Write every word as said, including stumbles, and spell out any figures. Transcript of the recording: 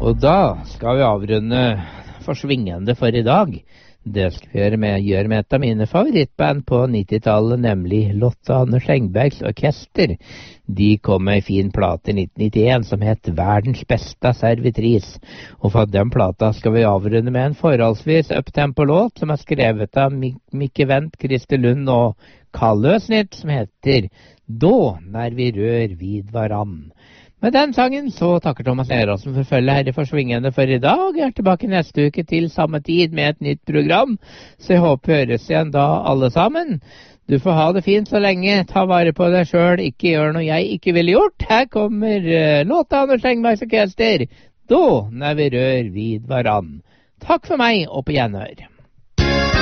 Og da skal vi avrunde Forsvingende for i dag. Det skal vi gjøre med, gjøre med et av mine favorittband på nittitallet, nemlig Lotte Anders Engbergs Orkester. De kom med en fin plate i nitten nittien som het Verdens beste servitris. Og for den plata skal vi avrunde med en forholdsvis uptempo-låt som er skrevet av Mikke Wendt, Christer Lund og Karl Løsnitt, som heter Da, når vi rør vid varann. Med den sangen så takker Thomas Neråsen for følge her i Forsvingende for i dag. Jeg er tilbake neste uke til samme tid med et nytt program, så jeg håper vi høres igjen da alle sammen. Du får ha det fint så lenge, ta vare på deg selv, ikke gjør noe jeg ikke ville gjort. Her kommer uh, låta Anders Engbergs Orkester, Da, når vi rør vid varann. Takk for meg, og på gjenhør.